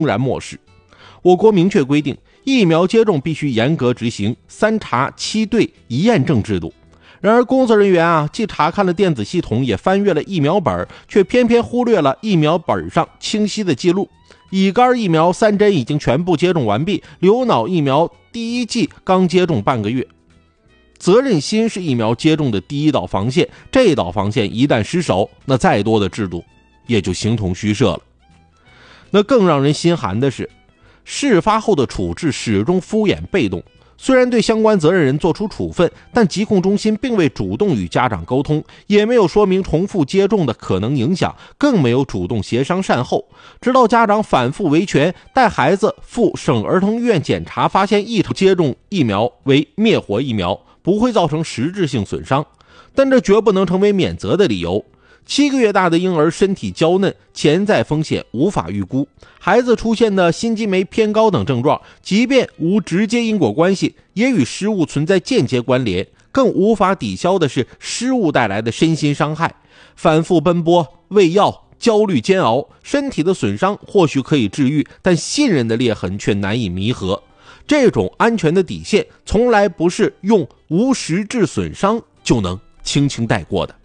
然漠视。我国明确规定，疫苗接种必须严格执行3查7对1验证制度。然而工作人员既查看了电子系统，也翻阅了疫苗本，却偏偏忽略了疫苗本上清晰的记录：乙肝疫苗3针已经全部接种完毕，流脑疫苗第1剂刚接种半个月。责任心是疫苗接种的第一道防线，这道防线一旦失守，那再多的制度也就形同虚设了。那更让人心寒的是，事发后的处置始终敷衍被动。虽然对相关责任人作出处分，但疾控中心并未主动与家长沟通，也没有说明重复接种的可能影响，更没有主动协商善后。直到家长反复维权，带孩子赴省儿童医院检查，发现异常接种疫苗为灭活疫苗，不会造成实质性损伤，但这绝不能成为免责的理由。7个月大的婴儿身体娇嫩，潜在风险无法预估。孩子出现的心肌酶偏高等症状，即便无直接因果关系，也与失误存在间接关联。更无法抵消的是失误带来的身心伤害。反复奔波、喂药、焦虑煎熬，身体的损伤或许可以治愈，但信任的裂痕却难以弥合。这种安全的底线，从来不是用无实质损伤就能轻轻带过的。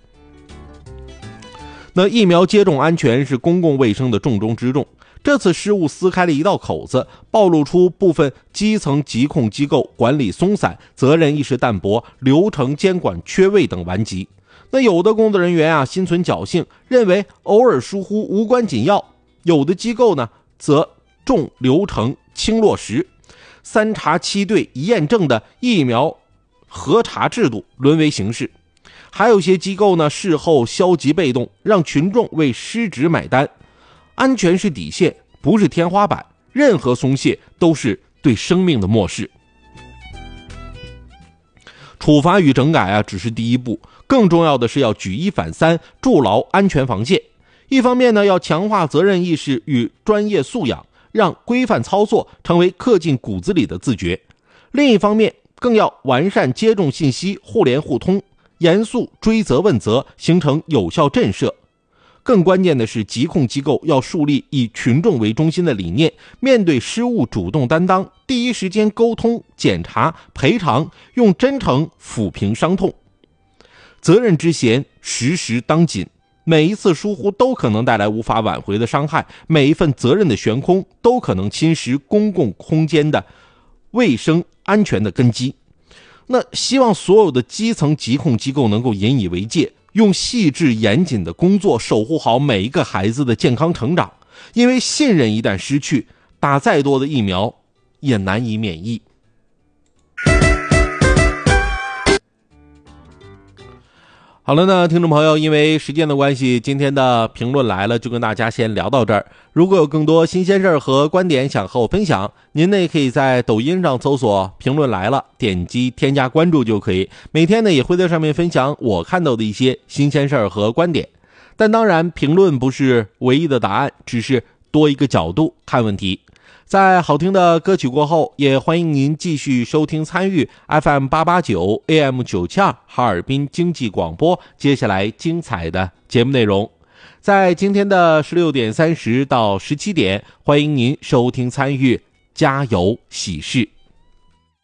那疫苗接种安全是公共卫生的重中之重，这次失误撕开了一道口子，暴露出部分基层疾控机构管理松散、责任意识淡薄、流程监管缺位等顽疾。那有的工作人员心存侥幸，认为偶尔疏忽无关紧要；有的机构呢，则重流程轻落实，3查7对1验证的疫苗核查制度沦为形式。还有些机构呢，事后消极被动，让群众为失职买单。安全是底线，不是天花板，任何松懈都是对生命的漠视。处罚与整改只是第一步，更重要的是要举一反三，筑牢安全防线。一方面呢，要强化责任意识与专业素养，让规范操作成为刻进骨子里的自觉；另一方面，更要完善接种信息互联互通，严肃追责问责，形成有效震慑。更关键的是，疾控机构要树立以群众为中心的理念，面对失误主动担当，第一时间沟通、检查、赔偿，用真诚抚平伤痛。责任之弦时时当紧，每一次疏忽都可能带来无法挽回的伤害，每一份责任的悬空都可能侵蚀公共空间的卫生安全的根基。那希望所有的基层疾控机构能够引以为戒，用细致严谨的工作守护好每一个孩子的健康成长，因为信任一旦失去，打再多的疫苗也难以免疫。好了呢，听众朋友，因为时间的关系，今天的评论来了就跟大家先聊到这儿。如果有更多新鲜事儿和观点想和我分享，您呢也可以在抖音上搜索评论来了，点击添加关注就可以。每天呢也会在上面分享我看到的一些新鲜事儿和观点。但当然，评论不是唯一的答案，只是多一个角度看问题。在好听的歌曲过后，也欢迎您继续收听参与 FM889 AM972 哈尔滨经济广播接下来精彩的节目内容。在今天的16点30到17点，欢迎您收听参与加油喜事。